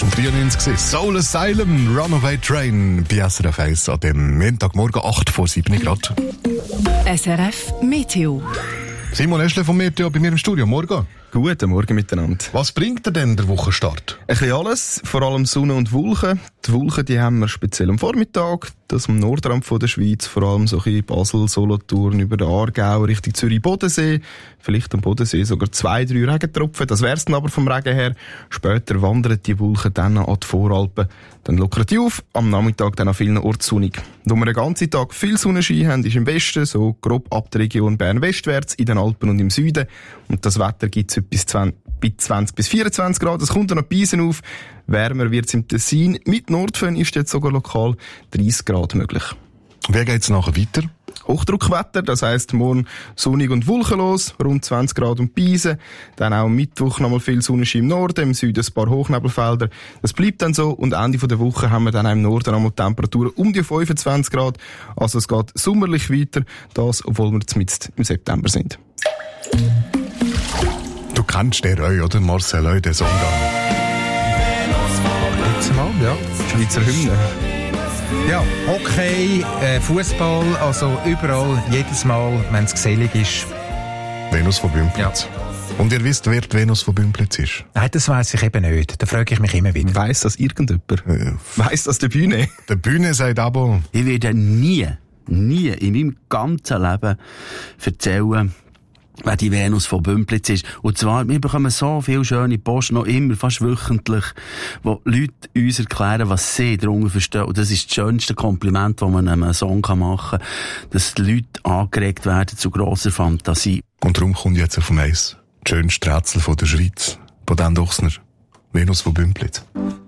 ist ein 93. Soul Asylum, Runaway Train, bei SRF 1 an dem Montagmorgen 8 vor 7 Grad. SRF Meteo. Simon Eschle vom Meteo bei mir im Studio. Morgen. Guten Morgen miteinander. Was bringt dir denn der Wochenstart? Ein bisschen alles, vor allem Sonne und Wolken. Die Wolken, die haben wir speziell am Vormittag, das am Nordrand von der Schweiz, vor allem so ein bisschen Basel, Solothurn, über den Aargau, Richtung Zürich, Bodensee. Vielleicht am Bodensee sogar 2-3 Regentropfen. Das wär's dann aber vom Regen her. Später wandern die Wolken dann an die Voralpen. Dann lockern die auf, am Nachmittag dann an vielen Orten sonnig. Wo wir den ganzen Tag viel Sonnenschein haben, ist im Westen, so grob ab der Region Bern-westwärts, in den Alpen und im Süden. Und das Wetter gibt's bis 20 bis 24 Grad. Es kommt dann noch Beisen auf. Wärmer wird's im Tessin. Mit Nordföhn ist jetzt sogar lokal 30 Grad möglich. Wie geht's nachher weiter? Hochdruckwetter, das heisst morgen sonnig und wolkenlos, rund 20 Grad und Beisen. Dann auch am Mittwoch nochmal viel Sonnenschein im Norden, im Süden ein paar Hochnebelfelder. Das bleibt dann so und Ende der Woche haben wir dann auch im Norden nochmal Temperaturen um die 25 Grad. Also es geht sommerlich weiter, das, obwohl wir jetzt im September sind. Du kennst den Reu, oder? Marcel Reu, den Song da. Letztes Mal, ja. Schweizer Hymne. Ja, Hockey, Fußball, also überall, jedes Mal, wenn es gesellig ist. Venus von Bümplitz. Ja. Und ihr wisst, wer die Venus von Bümplitz ist? Nein, das weiss ich eben nicht. Da frage ich mich immer wieder. Weiss das irgendjemand? Weiss das der Bühne? Der Bühne sagt aber... Ich werde nie in meinem ganzen Leben erzählen, wer die Venus von Bümplitz ist. Und zwar, wir bekommen so viele schöne Post, noch immer, fast wöchentlich, wo Leute uns erklären, was sie darunter verstehen. Und das ist das schönste Kompliment, das man einem Song machen kann, dass die Leute angeregt werden zu grosser Fantasie. Und darum kommt jetzt auf dem Eis das schönste Rätsel von der Schweiz, von Dan Duchsner, Venus von Bümplitz.